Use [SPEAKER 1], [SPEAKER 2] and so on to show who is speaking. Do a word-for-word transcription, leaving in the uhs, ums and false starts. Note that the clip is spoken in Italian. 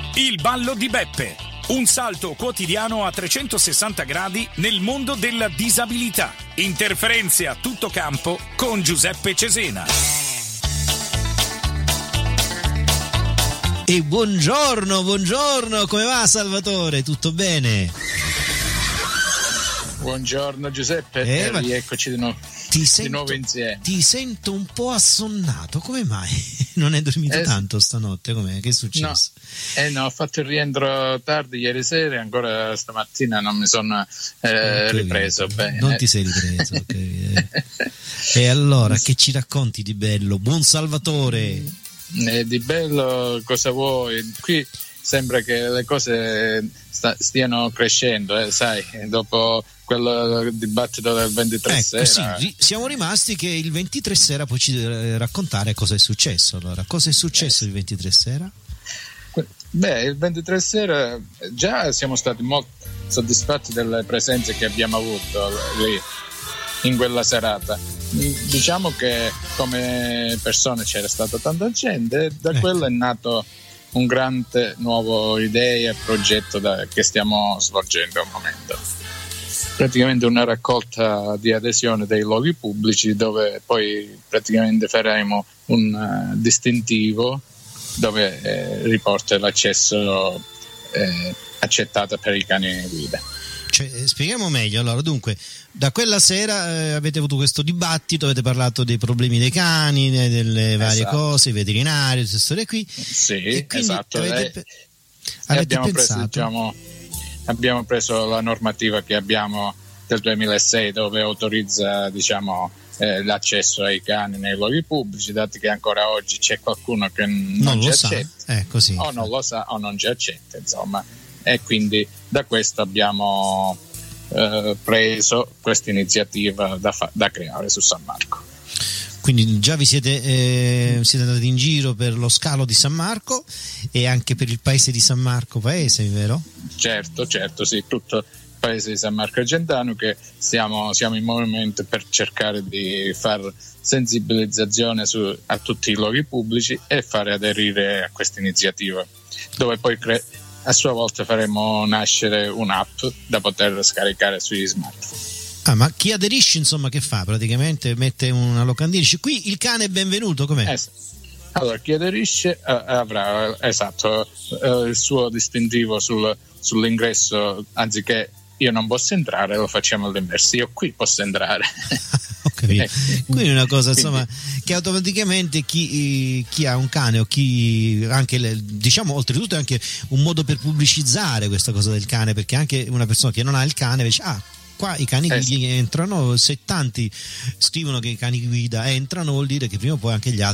[SPEAKER 1] Il ballo di Beppe, un salto quotidiano a trecentosessanta gradi nel mondo della disabilità. Interferenze a tutto campo con Giuseppe Cesena.
[SPEAKER 2] E buongiorno, buongiorno, come va Salvatore? Tutto bene?
[SPEAKER 3] Buongiorno Giuseppe,
[SPEAKER 2] eh,
[SPEAKER 3] e rieccoci di, no-
[SPEAKER 2] ti
[SPEAKER 3] di
[SPEAKER 2] sento,
[SPEAKER 3] nuovo insieme.
[SPEAKER 2] Ti sento un po' assonnato, come mai? Non hai dormito
[SPEAKER 3] eh,
[SPEAKER 2] tanto stanotte? Com'è? Che è successo?
[SPEAKER 3] No. Eh no, ho fatto il rientro tardi ieri sera e ancora stamattina non mi sono eh,
[SPEAKER 2] okay,
[SPEAKER 3] ripreso bene.
[SPEAKER 2] Non ti sei ripreso, ok. E allora, che ci racconti di bello? Buon Salvatore!
[SPEAKER 3] Eh, di bello cosa vuoi? Qui sembra che le cose sta, stiano crescendo, eh, sai, dopo quel dibattito del ventitré
[SPEAKER 2] ecco,
[SPEAKER 3] sera.
[SPEAKER 2] Sì, siamo rimasti che il ventitré sera poi ci deve raccontare cosa è successo. Allora, cosa è successo eh. il ventitré sera?
[SPEAKER 3] Beh, il ventitré sera già siamo stati molto soddisfatti delle presenze che abbiamo avuto lì in quella serata. Diciamo che come persone c'era stata tanta gente e da eh. quello è nato un grande nuovo idea e progetto da, che stiamo svolgendo al momento. Praticamente una raccolta di adesione dei luoghi pubblici dove poi praticamente faremo un uh, distintivo dove eh, riporta l'accesso eh, accettato per i cani guida.
[SPEAKER 2] Cioè, spieghiamo meglio. Allora, dunque, da quella sera eh, avete avuto questo dibattito, avete parlato dei problemi dei cani, delle varie
[SPEAKER 3] esatto.
[SPEAKER 2] cose, i veterinari, queste storie qui.
[SPEAKER 3] Sì, esatto.
[SPEAKER 2] Avete,
[SPEAKER 3] e,
[SPEAKER 2] avete
[SPEAKER 3] abbiamo,
[SPEAKER 2] pensato...
[SPEAKER 3] preso, diciamo, abbiamo preso la normativa che abbiamo del duemilasei dove autorizza diciamo, eh, l'accesso ai cani nei luoghi pubblici, dato che ancora oggi c'è qualcuno che non,
[SPEAKER 2] non
[SPEAKER 3] ci
[SPEAKER 2] lo sa,
[SPEAKER 3] accetta,
[SPEAKER 2] eh, così.
[SPEAKER 3] o non lo sa o non ci accetta, insomma. E quindi da questo abbiamo eh, preso questa iniziativa da, fa- da creare su San Marco.
[SPEAKER 2] Quindi già vi siete, eh, siete andati in giro per lo scalo di San Marco e anche per il paese di San Marco paese, vero?
[SPEAKER 3] Certo, certo, sì, tutto il paese di San Marco Argentano che siamo, siamo in movimento per cercare di far sensibilizzazione su, a tutti i luoghi pubblici e fare aderire a questa iniziativa, dove poi cre- a sua volta faremo nascere un'app da poter scaricare sugli smartphone.
[SPEAKER 2] Ah, ma chi aderisce, insomma, che fa? Praticamente mette una locandina, dice qui il cane è benvenuto, com'è?
[SPEAKER 3] Eh, allora, chi aderisce eh, avrà, esatto, eh, il suo distintivo sul, sull'ingresso, anziché io non posso entrare, lo facciamo all'inverso, io qui posso entrare.
[SPEAKER 2] Ho capito. Quindi è una cosa, insomma, che automaticamente chi, chi ha un cane o chi anche diciamo oltretutto è anche un modo per pubblicizzare questa cosa del cane, perché anche una persona che non ha il cane dice ah qua i cani guida entrano, se tanti scrivono che i cani guida entrano vuol dire che prima o poi anche gli altri